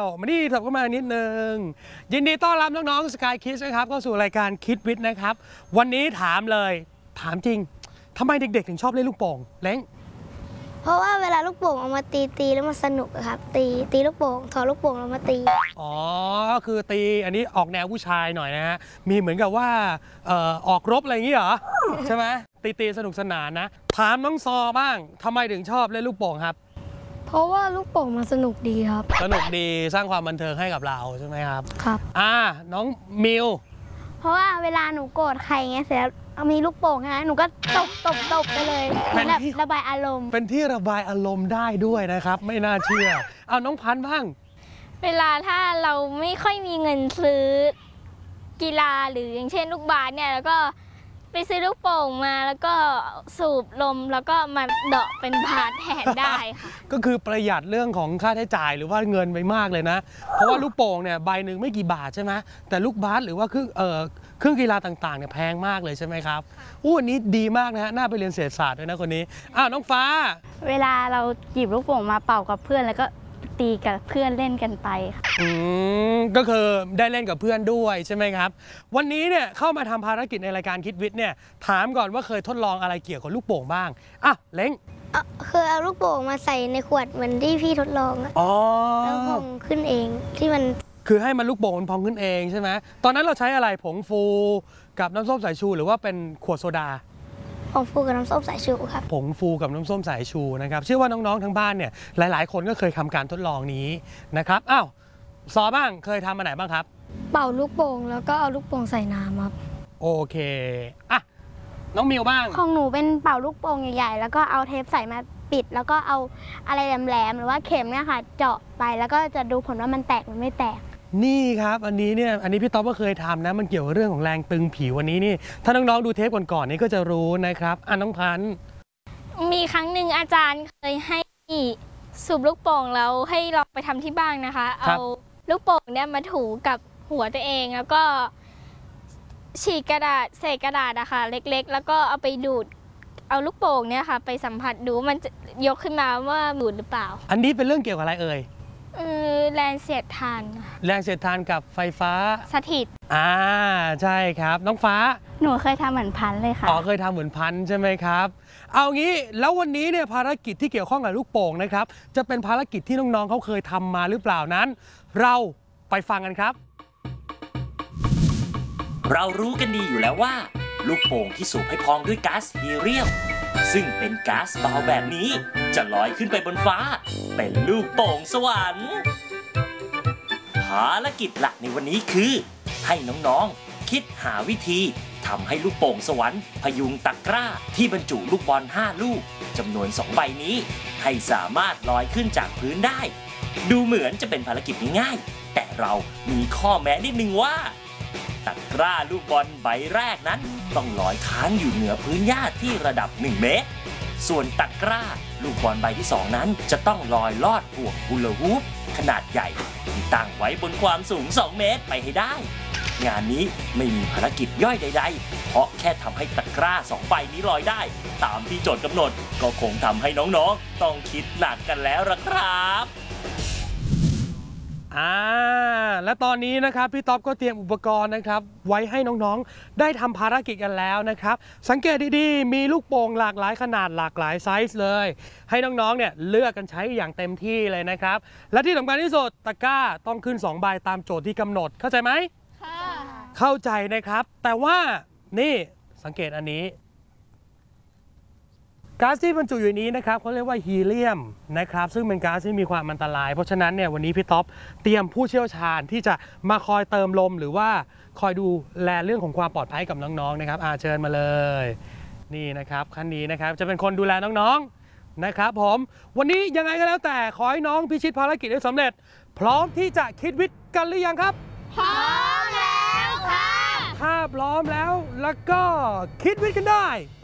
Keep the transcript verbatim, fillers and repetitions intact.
มานี่ถับเข้ามานิดนึงยินดีต้อนรับน้องๆ Sky Kids นะครับเข้าสู่รายการคิดวิทย์นะครับวันนี้ถามเลยถามจริงทำไมเด็กๆถึงชอบเล่นลูกโป่งเล้งเพราะว่าเวลาลูกโป่งเอามาตีตีแล้วมันสนุกครับตีตีลูกโป่งถอดลูกโป่งแล้วมาตีอ๋อคือตีอันนี้ออกแนวผู้ชายหน่อยนะฮะมีเหมือนกับว่าเอ่อออกรบอะไรอย่างนี้เหรอใช่ไหมตีตีสนุกสนานนะถามน้องซอบ้างทำไมถึงชอบเล่นลูกโป่งครับเพราะว่าลูกโป่งมันสนุกดีครับสนุกดีสร้างความบันเทิงให้กับเราใช่ไหมครับครับอ่าน้องมิวเพราะว่าเวลาหนูโกรธใครเงี้ยเสร็จแล้วมีลูกโป่งใช่ไหมหนูก็ตบตบตบไปเลยเป็นแบบระบายอารมณ์เป็นที่ระบายอารมณ์ได้ด้วยนะครับไม่น่าเชื่อเอาน้องพันธุ์บ้างเวลาถ้าเราไม่ค่อยมีเงินซื้อกีฬาหรืออย่างเช่นลูกบาสเนี่ยแล้วก็ไปซื้อลูกโป่งมาแล้วก็สูบลมแล้วก็มาเดาะเป็นบาสแทนได้ค่ะก็คือประหยัดเรื่องของค่าใช้จ่ายหรือว่าเงินไปมากเลยนะเพราะว่าลูกโป่งเนี่ยใบหนึ่งไม่กี่บาทใช่ไหมแต่ลูกบาสหรือว่าเครื่องเอ่อเครื่องกีฬาต่างๆเนี่ยแพงมากเลยใช่ไหมครับอู้อันนี้ดีมากนะฮะน่าไปเรียนเศรษฐศาสตร์ด้วยนะคนนี้อ้าวน้องฟ้าเวลาเราหยิบลูกโป่งมาเป่ากับเพื่อนแล้วก็ตีกับเพื่อนเล่นกันไปค่ะอืมก็คือได้เล่นกับเพื่อนด้วยใช่ไหมครับวันนี้เนี่ยเข้ามาทำภารกิจในรายการคิดวิทย์เนี่ยถามก่อนว่าเคยทดลองอะไรเกี่ยวกับลูกโป่งบ้างอ่ะเล้งเคยเอาลูกโป่งมาใส่ในขวดเหมือนที่พี่ทดลองอะแล้วพองขึ้นเองที่มันคือให้มันลูกโป่งมันพองขึ้นเองใช่ไหมตอนนั้นเราใช้อะไรผงฟูกับน้ำส้มสายชูหรือว่าเป็นขวดโซดาผงฟูกับน้ำส้มสายชูครับผงฟูกับน้ำส้มสายชูนะครับเชื่อว่าน้องๆทั้งบ้านเนี่ยหลายๆคนก็เคยทำการทดลองนี้นะครับอ้าวซอบ้างเคยทำมาไหนบ้างครับเป่าลูกโป่งแล้วก็เอาลูกโป่งใส่น้ำครับโอเคอ่ะน้องมิวบ้างของหนูเป็นเป่าลูกโป่งใหญ่ๆแล้วก็เอาเทปใส่มาปิดแล้วก็เอาอะไรแหลมๆหรือว่าเข็มเนี่ยค่ะเจาะไปแล้วก็จะดูผลว่ามันแตกหรือไม่แตกนี่ครับอันนี้เนี่ยอันนี้พี่ต๊อบก็เคยทำนะมันเกี่ยวกับเรื่องของแรงตึงผิววันนี้นี่ถ้าน้องๆดูเทปก่อนๆนี่ก็จะรู้นะครับอ่ะน้องพันธุ์มีครั้งหนึ่งอาจารย์เคยให้สูบลูกโป่งแล้วให้ลองไปทำที่บ้านนะคะเอาลูกโป่งเนี่ยมาถูกับหัวตัวเองแล้วก็ฉีกกระดาษเศษกระดาษนะคะเล็กๆแล้วก็เอาไปดูดเอาลูกโป่งเนี่ยค่ะไปสัมผัสดูมันจะยกขึ้นมาว่าดูดหรือเปล่าอันนี้เป็นเรื่องเกี่ยวกับอะไรเอ่ยเออแรงเสียดทานแรงเสียดทานกับไฟฟ้าสถิตอ่าใช่ครับน้องฟ้าหนูเคยทำเหมือนพันเลยค่ะอ๋อเคยทำเหมือนพันใช่ไหมครับเอางี้แล้ววันนี้เนี่ยภารกิจที่เกี่ยวข้องกับลูกโป่งนะครับจะเป็นภารกิจที่น้องๆเขาเคยทำมาหรือเปล่านั้นเราไปฟังกันครับเรารู้กันดีอยู่แล้วว่าลูกโป่งที่สูบให้พองด้วยก๊าซฮีเลียมซึ่งเป็นก๊าซเบาแบบนี้จะลอยขึ้นไปบนฟ้าเป็นลูกโป่งสวรรค์ภารกิจหลักในวันนี้คือให้น้องๆคิดหาวิธีทำให้ลูกโป่งสวรรค์พยุงตะกร้าที่บรรจุลูกบอลห้าลูกจำนวนสองใบนี้ให้สามารถลอยขึ้นจากพื้นได้ดูเหมือนจะเป็นภารกิจง่ายๆแต่เรามีข้อแม้นิดนึงว่าตะกร้าลูกบอลใบแรกนั้นต้องลอยค้างอยู่เหนือพื้นหญ้าที่ระดับหนึ่งเมตรส่วนตะกร้าลูกบอลใบที่สองนั้นจะต้องลอยลอดห่วงฮูลาฮูปขนาดใหญ่ที่ตั้งไว้บนความสูงสองเมตรไปให้ได้งานนี้ไม่มีภารกิจย่อยใดๆเพราะแค่ทำให้ตะกร้าสองใบนี้ลอยได้ตามที่โจทย์กำหนดก็คงทำให้น้องๆต้องคิดหนักกันแล้วล่ะครับอ่าและตอนนี้นะครับพี่ต๊อบก็เตรียมอุปกรณ์นะครับไว้ให้น้องๆได้ทำภารกิจกันแล้วนะครับสังเกตดีๆมีลูกโป่งหลากหลายขนาดหลากหลายไซส์เลยให้น้องๆเนี่ยเลือกกันใช้อย่างเต็มที่เลยนะครับและที่สำคัญที่สุดตะกร้าต้องขึ้นสองใบตามโจทย์ที่กำหนดเข้าใจไหมค่ะเข้าใจนะครับแต่ว่านี่สังเกตอันนี้ก๊าซที่บรรจุอยู่นี้นะครับเขาเรียกว่าฮีเลียมนะครับซึ่งเป็นก๊าซที่มีความอันตรายเพราะฉะนั้นเนี่ยวันนี้พี่ต๊อบเตรียมผู้เชี่ยวชาญที่จะมาคอยเติมลมหรือว่าคอยดูแลเรื่องของความปลอดภัยกับน้องๆนะครับอาเชิญมาเลยนี่นะครับขั้นนี้นะครับจะเป็นคนดูแลน้องๆนะครับผมวันนี้ยังไงก็แล้วแต่ขอให้น้องพิชิตภารกิจได้สำเร็จพร้อมที่จะคิดวิทย์กันหรือยังครับพร้อมแล้วค่ะถ้าพร้อมแล้วแล้วก็คิดวิทย์กันได้